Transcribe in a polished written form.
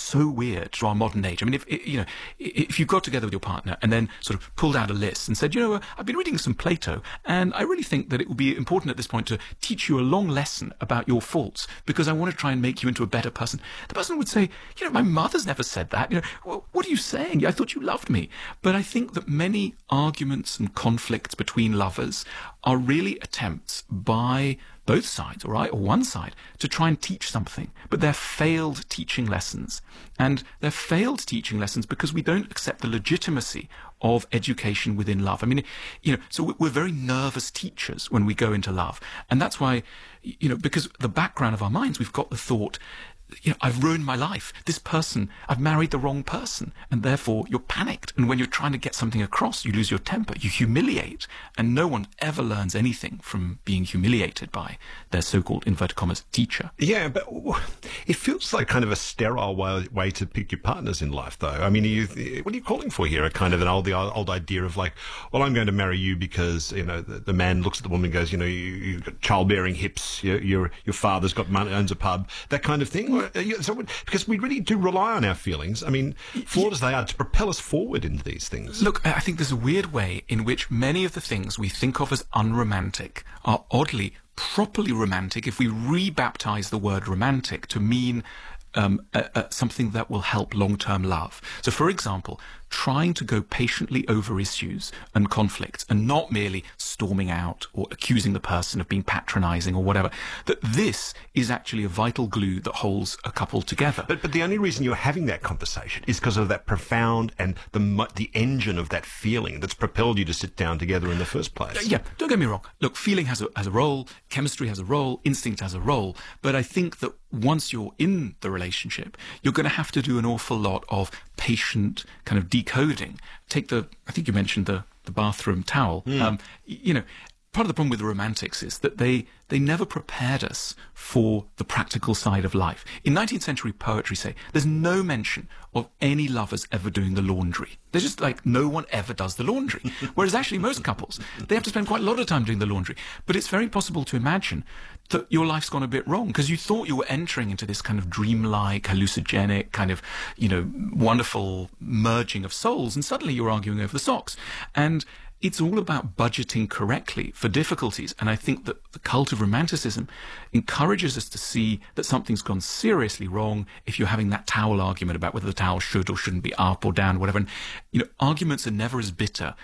so weird to our modern age. I mean, if you got together with your partner and then sort of pulled out a list and said, I've been reading some Plato, and I really think that it would be important at this point to teach you a long lesson about your faults because I want to try and make you into a better person. The person would say, my mother's never said that. What are you saying? I thought you loved me. But I think that many arguments and conflicts between lovers are really attempts by both sides, all right, or one side, to try and teach something. But they're failed teaching lessons. And they're failed teaching lessons because we don't accept the legitimacy of education within love. I mean, so we're very nervous teachers when we go into love. And that's why, because the background of our minds, we've got the thought, I've ruined my life. This person, I've married the wrong person. And therefore, you're panicked. And when you're trying to get something across, you lose your temper, you humiliate. And no one ever learns anything from being humiliated by their so-called, inverted commas, teacher. Yeah, but it feels like kind of a sterile way to pick your partners in life, though. I mean, what are you calling for here? A kind of the old idea of like, well, I'm going to marry you because, the man looks at the woman and goes, you've got childbearing hips, your father's got money, owns a pub, that kind of thing. Because we really do rely on our feelings, I mean, flawed as they are, to propel us forward into these things. Look, I think there's a weird way in which many of the things we think of as unromantic are oddly properly romantic if we rebaptize the word romantic to mean something that will help long-term love. So, for example, trying to go patiently over issues and conflicts and not merely storming out or accusing the person of being patronizing or whatever, that this is actually a vital glue that holds a couple together. But the only reason you're having that conversation is because of that profound and the engine of that feeling that's propelled you to sit down together in the first place. Yeah, don't get me wrong. Look, feeling has a role, chemistry has a role, instinct has a role, but I think that once you're in the relationship, you're going to have to do an awful lot of patient kind of decoding. I think you mentioned the bathroom towel. Part of the problem with the romantics is that they never prepared us for the practical side of life. In 19th century poetry, say, there's no mention of any lovers ever doing the laundry. There's just like no one ever does the laundry. Whereas actually most couples, they have to spend quite a lot of time doing the laundry. But it's very possible to imagine that your life's gone a bit wrong because you thought you were entering into this kind of dreamlike, hallucinogenic, kind of, wonderful merging of souls, and suddenly you're arguing over the socks. And it's all about budgeting correctly for difficulties. And I think that the cult of romanticism encourages us to see that something's gone seriously wrong if you're having that towel argument about whether the towel should or shouldn't be up or down, whatever. And, arguments are never as bitter